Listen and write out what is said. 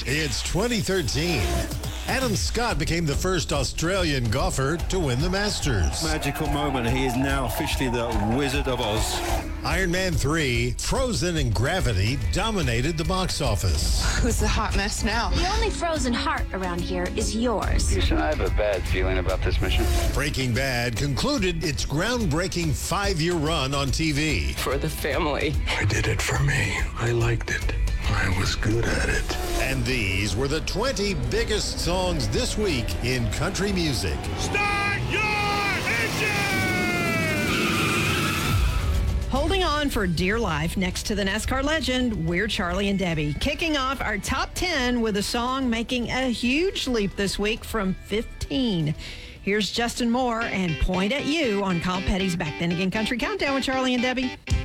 It's 2013. Adam Scott became the first Australian golfer to win the Masters. Magical moment. He is now officially the Wizard of Oz. Iron Man 3, Frozen and Gravity dominated the box office. Who's the hot mess now? The only frozen heart around here is yours. Houston, I have a bad feeling about this mission. Breaking Bad concluded its groundbreaking 5-year run on TV. For the family. I did it for me. I liked it. I was good at it. And these were the 20 biggest songs this week in country music. Start your engine! Holding on for dear life next to the NASCAR legend, we're Charlie and Debbie. Kicking off our top 10 with a song making a huge leap this week from 15. Here's Justin Moore and Point at You on Kyle Petty's Back Then Again Country Countdown with Charlie and Debbie.